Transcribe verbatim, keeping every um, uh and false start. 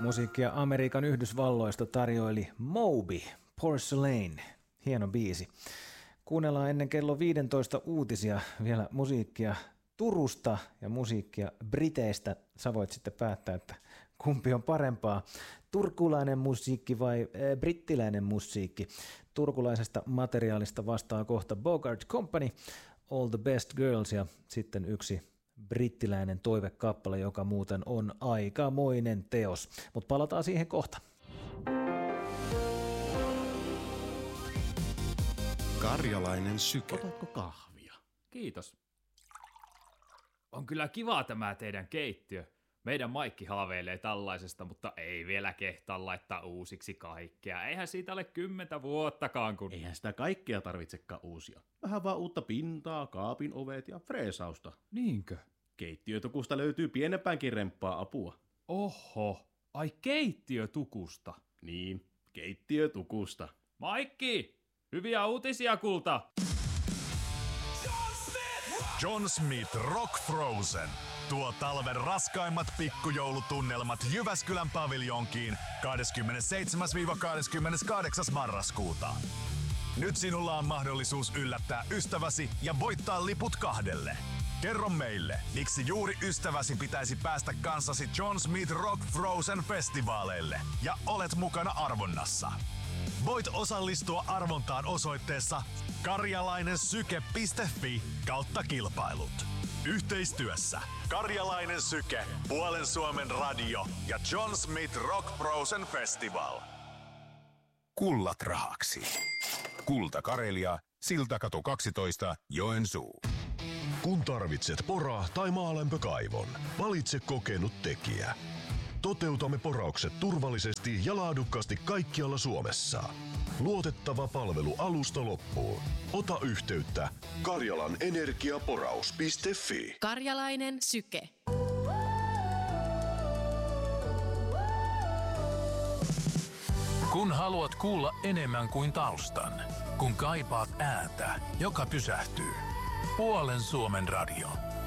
Musiikkia Amerikan Yhdysvalloista tarjoili Moby, Porcelain. Hieno biisi. Kuunnellaan ennen kello viisitoista uutisia vielä musiikkia Turusta ja musiikkia Briteistä. Sä voit sitten päättää, että kumpi on parempaa. Turkulainen musiikki vai äh, brittiläinen musiikki? Turkulaisesta materiaalista vastaa kohta Bogart Company, All the Best Girls ja sitten yksi brittiläinen toivekappale, joka muuten on aikamoinen teos. Mutta palataan siihen kohta. Karjalainen syke. Otatko kahvia? Kiitos. On kyllä kiva tämä teidän keittiö. Meidän Maikki haaveilee tällaisesta, mutta ei vielä kehtaa laittaa uusiksi kaikkea. Eihän siitä ole kymmentä vuottakaan, kun... Eihän sitä kaikkea tarvitsekaan uusia. Vähän vaan uutta pintaa, kaapin ovet ja freesausta. Niinkö? Keittiötukusta löytyy pienempäänkin remppaa apua. Oho, ai keittiötukusta. Niin, keittiötukusta. Maikki, hyviä uutisia kulta! John Smith Rock Frozen. Tuo talven raskaimmat pikkujoulutunnelmat Jyväskylän paviljonkiin kahdeskymmenesseitsemäs kahdeskymmeneskahdeksas marraskuuta. Nyt sinulla on mahdollisuus yllättää ystäväsi ja voittaa liput kahdelle. Kerro meille, miksi juuri ystäväsi pitäisi päästä kanssasi John Smith Rock Frozen festivaaleille ja olet mukana arvonnassa. Voit osallistua arvontaan osoitteessa karjalainensyke piste fi kautta kilpailut. Yhteistyössä Karjalainen Syke, Puolen Suomen radio ja John Smith Rock Frozen Festival. Kullat rahaksi. Kulta Karelia, Siltakatu kaksitoista, Joensuu. Kun tarvitset pora- tai maalämpökaivon, valitse kokenut tekijä. Toteutamme poraukset turvallisesti ja laadukkaasti kaikkialla Suomessa. Luotettava palvelu alusta loppuun. Ota yhteyttä karjalanenergiaporaus piste fi. Karjalainen Syke. Kun haluat kuulla enemmän kuin taustan, kun kaipaat ääntä, joka pysähtyy. Puolen Suomen radio.